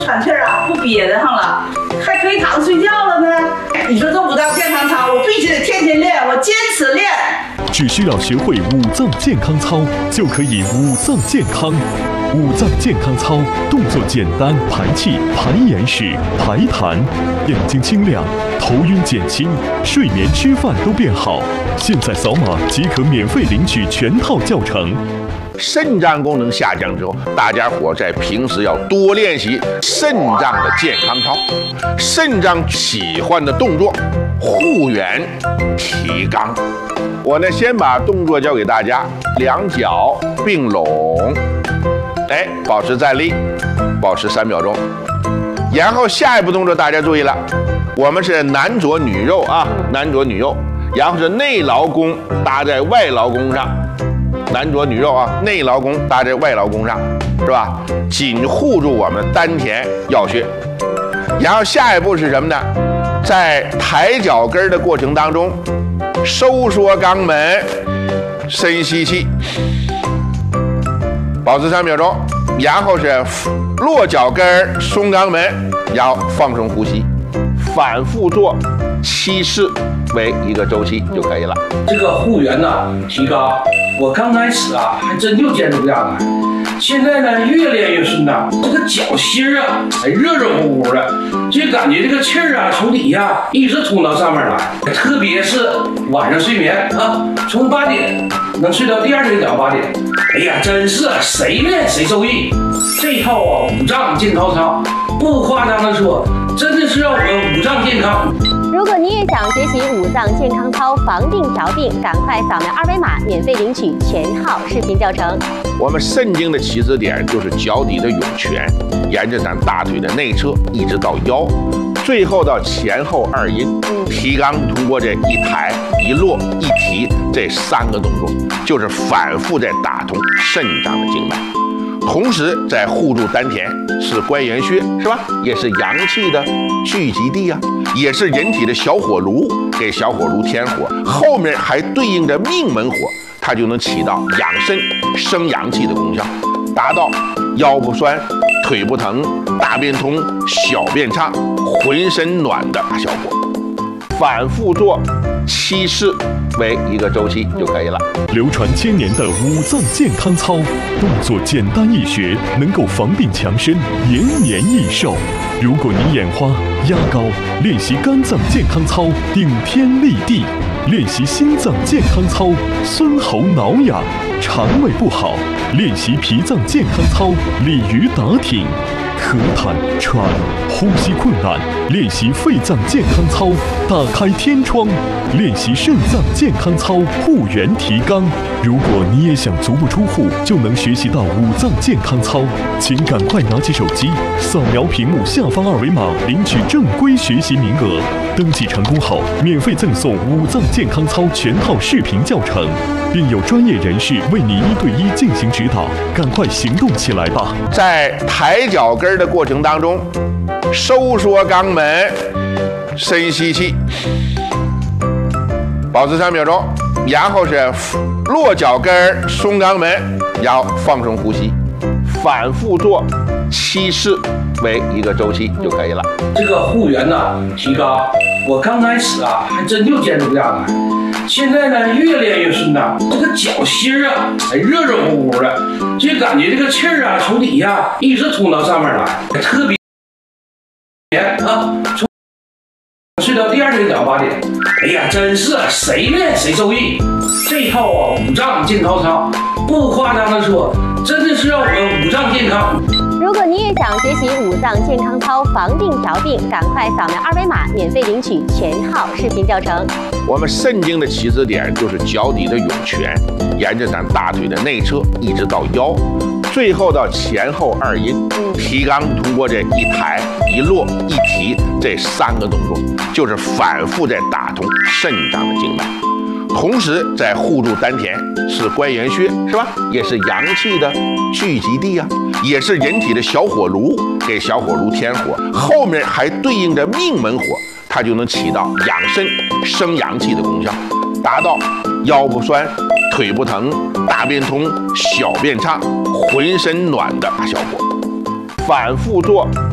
喘气儿啊，不憋得上了，还可以躺着睡觉了呢。你说这五脏健康操，我必须得天天练，我坚持练。 只需要学会五脏健康操，就可以五脏健康。五脏健康操动作简单，排气、排眼屎、排痰，眼睛清亮，头晕减轻，睡眠吃饭都变好。现在扫码即可免费领取全套教程。 肾脏功能下降之后，大家伙在平时要多练习肾脏的健康操。肾脏喜欢的动作，护圆、提肛。我呢，先把动作教给大家，两脚并拢，保持站立，保持3秒钟。然后下一步动作大家注意了，我们是男左女右啊，男左女右，然后是内劳宫搭在外劳宫上。男左女右啊，内劳宫搭在外劳宫上，是吧？紧护住我们丹田要穴。然后下一步是什么呢？在抬脚跟的过程当中，收缩肛门，深吸气，保持3秒钟。然后是落脚跟，松肛门，然后放松呼吸，反复做7次为一个周期就可以了。 这个护圆呢，提肛，我刚开始啊还真就坚持不下来，现在呢越练越顺当，这个脚心啊还热热乎乎的，就感觉这个气儿啊从底下一直冲到上面来，特别是晚上睡眠啊，从8点能睡到第二天早上8点，哎呀，真是谁练谁受益。这套啊五脏健康操，不夸张的说，真的是让我们五脏健康。 如果你也想学习五脏健康操防病调病，赶快扫描2维码，免费领取全套视频教程。 我们肾经的起始点就是脚底的涌泉，沿着咱大腿的内侧一直到腰，最后到前后2阴。提肛通过这一抬、一落、一提这3个动作，就是反复在打通肾脏的经脉。同时在护住丹田，是关元穴，是吧？也是阳气的聚集地啊，也是人体的小火炉，给小火炉添火。后面还对应着命门火，它就能起到养肾、生阳气的功效，达到腰不酸、腿不疼、大便通、小便畅、浑身暖的效果。反复做7次为一个周期就可以了。 流传1000年的五脏健康操，动作简单易学，能够防病强身，延年益寿。如果你眼花、压高，练习肝脏健康操，顶天立地；练习心脏健康操，孙喉挠痒；肠胃不好，练习脾脏健康操，鲤鱼打挺；咳痰、喘、呼吸困难，练习肺脏健康操，打开天窗；练习肾脏健康操，护圆提肛。如果你也想足不出户就能学习到五脏健康操，请赶快拿起手机，扫描屏幕下方2维码，领取正规学习名额。登记成功后，免费赠送五脏健康操全套视频教程，并有专业人士为你1对1进行指导。赶快行动起来吧！ 在抬脚跟的过程当中，收缩肛门，深吸气，保持3秒钟。然后是落脚跟，松肛门，然后放松呼吸，反复做7次为一个周期就可以了。 这个护圆呢，提肛，我刚开始啊还真就坚持不下来，现在呢越练越顺当，这个脚心啊还热热乎乎的，就感觉这个气儿啊从底下一直冲到上面来，特别啊从睡到第二天早上8点，哎呀，真是谁练谁受益。这套啊五脏健康操，不夸张的说，真的是让我们五脏健康。 如果你也想学习五脏健康操防病调病，赶快扫描2维码，免费领取全套视频教程。 我们肾经的起始点就是脚底的涌泉，沿着咱大腿的内侧一直到腰，最后到前后2阴。提肛通过这一抬、一落、一提这3个动作，就是反复在打通肾脏的经脉。同时在护住丹田，是关元穴，是吧？也是阳气的聚集地啊，也是人体的小火炉，给小火炉添火。后面还对应着命门火，它就能起到养肾、生阳气的功效，达到腰不酸、腿不疼、大便通、小便畅、浑身暖的效果。反复做